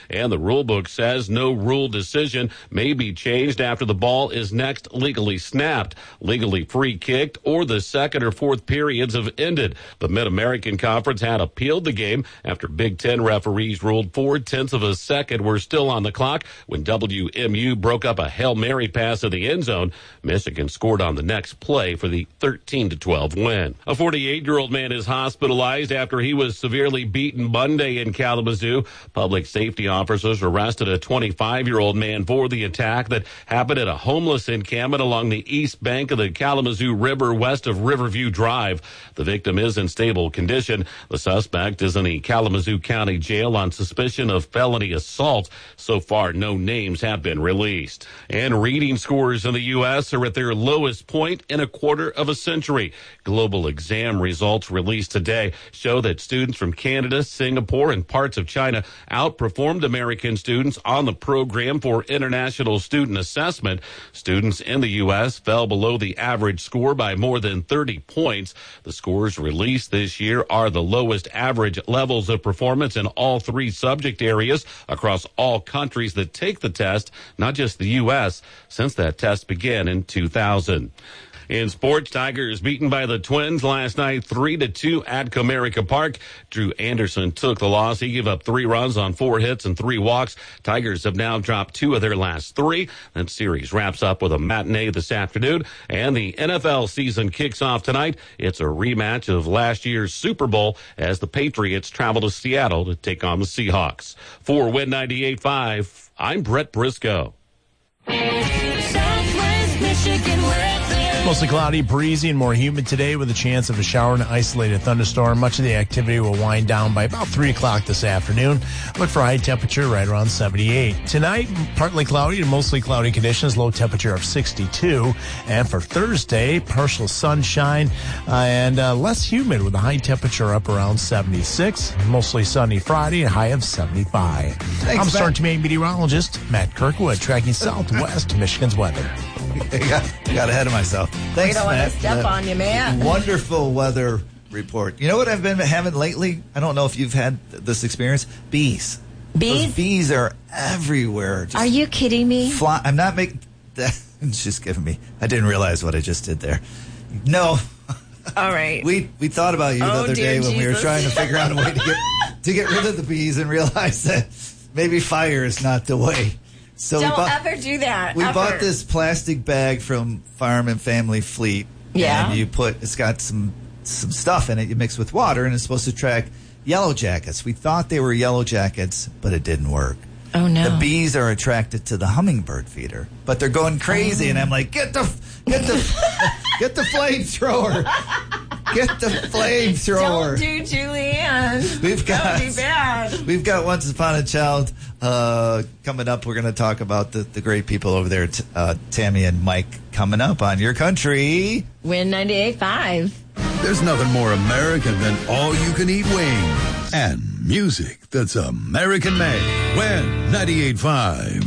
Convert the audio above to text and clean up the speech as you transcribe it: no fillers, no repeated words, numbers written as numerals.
And the rule book says no rule decision may be changed after the ball is next legally snapped, legally free kicked, or the second or fourth periods have ended. The Mid-American Conference had appealed the game after Big Ten referees ruled 0.4 of a second were still on the clock when WMU broke up a Hail Mary pass in the end zone. Michigan scored on the next play for the 13-12 win. A 48-year-old man is hospitalized after he was severely beaten Monday in Kalamazoo. Public safety officers arrested a 25-year-old man for the attack that happened at a homeless encampment along the east bank of the Kalamazoo River west of Riverview Drive. The victim is in stable condition. The suspect is in the Kalamazoo County Jail on suspicion of felony assault. So far, no names have been released. And reading scores in the U.S. are at their lowest point in a quarter of a century. Global exam results released today show that students from Canada, Singapore, and parts of China outperformed American students on the program for international student assessment. Students in the U.S. fell below the average score by more than 30 points. The scores released this year are the lowest average levels of performance in all three subject areas across all countries that take the test, not just the U.S., since that test began in 2000. In sports, Tigers beaten by the Twins last night 3-2 at Comerica Park. Drew Anderson took the loss. He gave up 3 runs on 4 hits and 3 walks. Tigers have now dropped 2 of their last 3. That series wraps up with a matinee this afternoon, and the NFL season kicks off tonight. It's a rematch of last year's Super Bowl as the Patriots travel to Seattle to take on the Seahawks. For Win 98.5, I'm Brett Briscoe. Southwest Michigan weather. Mostly cloudy, breezy, and more humid today with a chance of a shower and isolated thunderstorm. Much of the activity will wind down by about 3 o'clock this afternoon. Look for high temperature right around 78. Tonight, partly cloudy to mostly cloudy conditions, low temperature of 62. And for Thursday, partial sunshine and less humid with a high temperature up around 76. Mostly sunny Friday, a high of 75. Thanks, I'm Star Tribune meteorologist Matt Kirkwood, tracking Southwest Michigan's weather. Got ahead of myself. Thanks, we don't Matt. want to step on you, man. Wonderful weather report. You know what I've been having lately? I don't know if you've had this experience. Bees. Bees? Those bees are everywhere. Are you kidding me? I'm not making that. It's just giving me. I didn't realize what I just did there. No. All right. We thought about you the other day when we were trying to figure out a way to get rid of the bees and realize that maybe fire is not the way. So don't ever do that. We bought this plastic bag from Farm and Family Fleet. Yeah. And it's got some stuff in it you mix with water, and it's supposed to attract yellow jackets. We thought they were yellow jackets, but it didn't work. Oh, no. The bees are attracted to the hummingbird feeder, but they're going crazy, and I'm like, get the flamethrower. Get the flamethrower. Don't do Julianne. That would be bad. We've got Once Upon a Child coming up. We're going to talk about the great people over there, Tammy and Mike, coming up on Your Country. Win 98.5. There's nothing more American than all-you-can-eat wings and music that's American-made. Win 98.5.